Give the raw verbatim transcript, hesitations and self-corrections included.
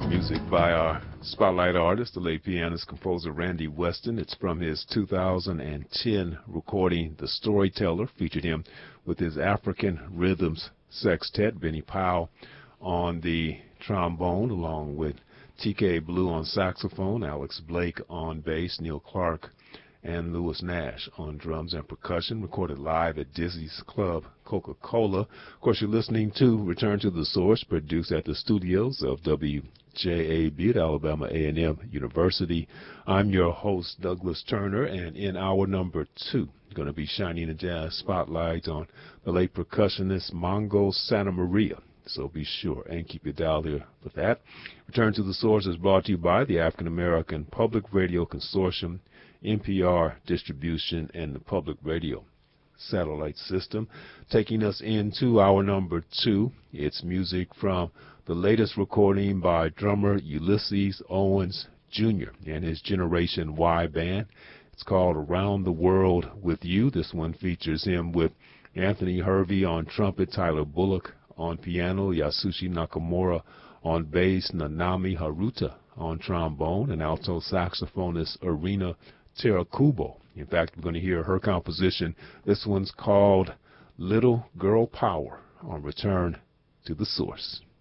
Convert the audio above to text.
Music by our spotlight artist, the late pianist composer Randy Weston. It's from his two thousand ten recording, The Storyteller. Featured him with his African Rhythms Sextet, Benny Powell on the trombone, along with T K Blue on saxophone, Alex Blake on bass, Neil Clark and Lewis Nash on drums and percussion. Recorded live at Dizzy's Club, Coca-Cola. Of course, you're listening to Return to the Source, produced at the studios of W J A B at Alabama A and M University. I'm your host, Douglas Turner, and in hour number two, going to be shining a jazz spotlight on the late percussionist Mongo Santa Maria. So be sure and keep your dial here for that. Return to the Source is brought to you by the African American Public Radio Consortium, N P R Distribution, and the Public Radio Satellite System. Taking us into hour number two, it's music from the latest recording by drummer Ulysses Owens Junior and his Generation Y band. It's called Around the World with You. This one features him with Anthony Hervey on trumpet, Tyler Bullock on piano, Yasushi Nakamura on bass, Nanami Haruta on trombone, and alto saxophonist Irina Terakubo. In fact, we're going to hear her composition. This one's called Little Girl Power on Return to the Source.